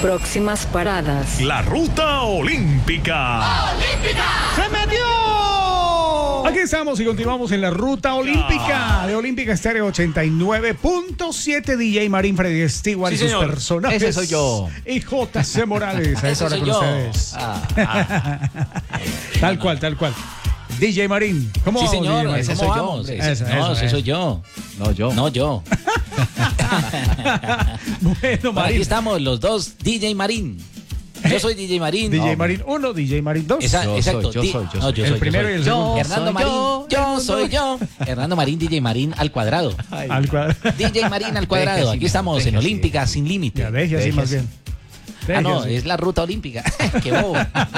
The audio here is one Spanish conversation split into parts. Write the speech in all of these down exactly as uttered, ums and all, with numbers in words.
Próximas paradas. La ruta olímpica. ¡Olímpica! ¡Se metió! Aquí estamos y continuamos en la ruta olímpica de Olímpica Estéreo ochenta y nueve punto siete. D J Marín, Freddy Stewart Sí, y sus señor. personajes. Ese soy yo. Y J C Morales. A Ese esta hora soy con yo. ustedes. Ah, ah. Tal cual, tal cual. D J Marín. ¿Cómo Sí, vamos, señor. D J Marín? Ese ¿Cómo soy yo, vamos? hombre. Eso, no, eso, ese eso. soy yo. No, yo. No, yo. Bueno, Bueno, aquí Marín. estamos los dos, D J Marín. Yo soy D J Marín. D J No, Marín uno, D J Marín dos. Esa- Yo exacto. soy, yo Di- soy, yo no, soy. yo El soy, yo primero soy. y el Yo segundo. Hernando soy Marín. yo, Yo, el soy yo. Hernando Marín, D J Marín al cuadrado. Al cuadrado. D J Marín al cuadrado. Deje así, Aquí estamos deje en así. Olímpica sin límite. Ya, deje así Deje más así. bien. Ah, Deje no, así. es la ruta olímpica. Qué bobo.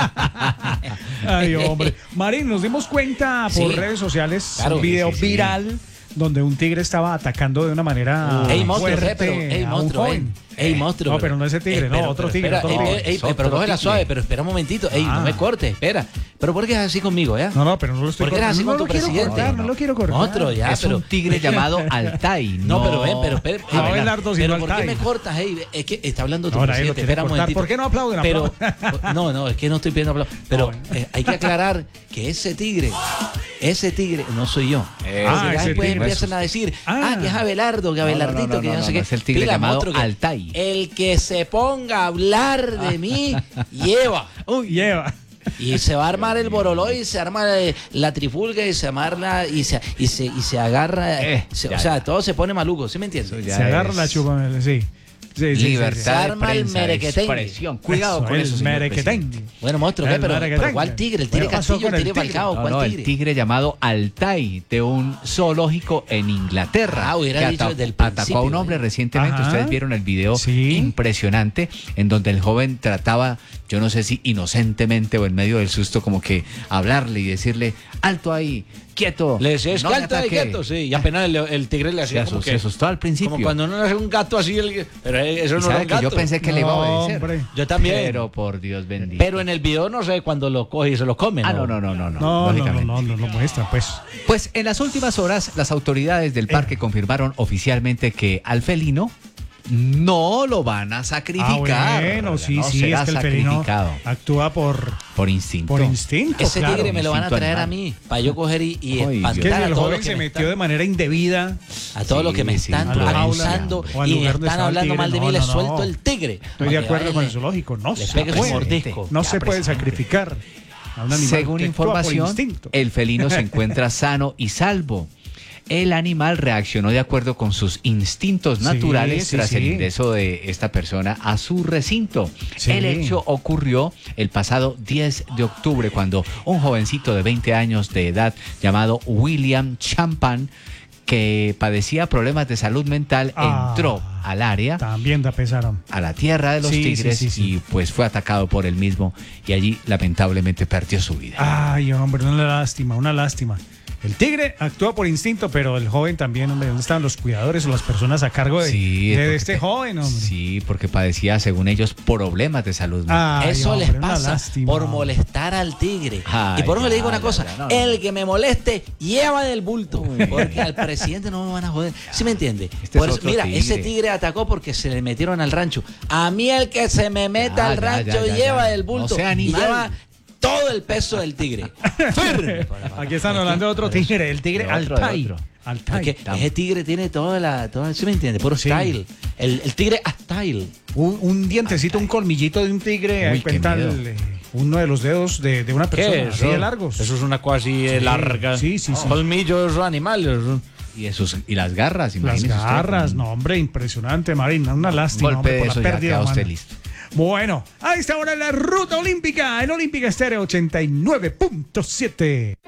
Ay, hombre. Marín, nos dimos cuenta por Sí. redes sociales, Claro. un video Sí, sí, sí. viral donde un tigre estaba atacando de una manera Ey, monstruo, fuerte eh, pero, ey, a un monstruo, joven. ey, ey, monstruo. No, pero no ese tigre, Ey, no, pero- otro pero tigre, espera, otro ey, tigre. ey, Es otro pero cógela tigre. suave, pero espera un momentito. Ey, Ah. no me cortes, espera. Pero ¿por qué es así conmigo, ya? No, no, pero no lo estoy ¿Por qué eres así no con lo tu quiero presidente? cortar, no lo quiero cortar. Otro, ya, Es pero... un tigre llamado Altai. No, pero ven, pero espera. No, ey, Abelardo, sino pero ¿por qué Altai. me cortas? Ey, es que está hablando tu Ahora, él lo presidente. quiere Espera un cortar. momentito. ¿Por qué no aplauden? Pero, Aplauden. no, no, es que no estoy pidiendo aplausos. Pero Ah, eh, hay que aclarar que ese tigre, ese tigre no soy yo. Eh, Ah, Porque ya ese después tigre. empiezan a decir, Ah. ah, que es Abelardo, que Abelardito, no, no, que yo no no, sé no, qué. es el tigre Pila, llamado monstruo, que Altai. El que se ponga a hablar de mí, lleva. Uy, lleva. Y se va a armar el boroló y se arma la, la trifulga y se amarra y se, y se, y se agarra. Eh, se- ya, o sea, ya. todo se pone maluco, ¿sí me entiendes? Eso ya Se agarra es la chupa, sí. Sí, sí, sí, sí. Libertad Se de arma el prensa, merequetengue. expresión. Cuidado Eso, con el eso, señor merequetengue. presidente. Bueno, monstruo, ¿qué? El Pero, merequetengue. pero ¿cuál tigre? ¿El tigre Bueno, pasó Castillo? con ¿El el tigre tigre? Falcao? No, ¿Cuál no, tigre? el tigre llamado Altai de un zoológico en Inglaterra. Ah, hubiera que dicho ata- desde el atacó a principio, un hombre ¿eh? recientemente. Ajá. Ustedes vieron el video Sí. impresionante en donde el joven trataba, yo no sé si inocentemente o en medio del susto, como que hablarle y decirle, alto ahí, quieto. Le decía, es no me alto de ataque". quieto, sí. Y apenas el, el tigre le Se hacía como asustó, que... se asustó al principio. Como cuando uno le hace un gato así, el- pero eso Y no sabe era un que gato. yo pensé que le iba a No, obedecer. hombre. Yo también. Pero por Dios bendito. Pero en el video no sé cuando lo coge y se lo come. Ah, no, no, no, no, no. No, no, no, lógicamente. no, no lo muestra, pues. Pues en las últimas horas, las autoridades del parque confirmaron oficialmente que al felino no lo van a Ah, sacrificar. bueno, sí, no sí, será es que el felino sacrificado actúa por, por instinto. por instinto, Ese claro. tigre me lo van a instinto traer a animal. mí para yo coger y, y Ay, espantar Que Dios. a el todo joven lo se que me metió está- de manera indebida. a todo lo que me Sí, sí, están a la jaula abusando o al y lugar me donde están estaba el hablando tigre. mal de mí, No, les no, suelto no. el tigre. Estoy Para de que acuerdo vayan con y el zoológico. No le se pegue su puede. mordisco. No Ya, se puede presidente. sacrificar a un animal Según que actúa por información, instinto. el felino se encuentra sano y salvo. El animal reaccionó de acuerdo con sus instintos Sí, naturales sí, tras el sí. ingreso de esta persona a su recinto. Sí. El hecho ocurrió el pasado diez de octubre cuando un jovencito de veinte años de edad llamado William Champan, que padecía problemas de salud mental, Ah. entró al área, También da pesaron. a la tierra de los Sí, sí, tigres sí, sí. y pues fue atacado por él mismo y allí lamentablemente perdió su vida. Ay, hombre, una lástima, una lástima. El tigre actúa por instinto, pero el joven también, hombre, ¿dónde estaban los cuidadores o las personas a cargo de, Sí, de porque este te- joven, hombre? Sí, porque padecía, según ellos, problemas de salud mental. Ay, Eso hombre, les una pasa lástima. por molestar al tigre. Ay, y por eso ya, le digo una ya, cosa, ya, no, no. el que me moleste, lleva del bulto. Porque al presidente no me van a joder. ¿Sí me entiende? Este Por es eso- otro mira, tigre. ese tigre atacó porque se le metieron al rancho. A mí el que se me meta Ya, al ya, rancho ya, ya, lleva ya. del bulto. No sea y animal. lleva todo el peso del tigre. Firme. Aquí están hablando de otro tigre, el tigre De otro, de Altai. otro. Altai. Porque ese tigre tiene toda la... Toda, ¿sí me entiende? Puro Sí. style. El, el tigre a style. Un, un dientecito, un colmillito de un tigre, ahí Uy, qué cuenta miedo. el, eh, uno de los dedos de, de una persona, así de largos. Eso es una cosa así eh, Sí, larga. sí, sí, sí. Colmillos animales. Y, esos, y las garras, Las imagínese usted, garras, con no, hombre, impresionante, Marina, una un lástima, golpe hombre, de por la eso ya pérdida queda usted humana. listo. Bueno, a esta hora la ruta olímpica en Olímpica Estéreo ochenta y nueve punto siete.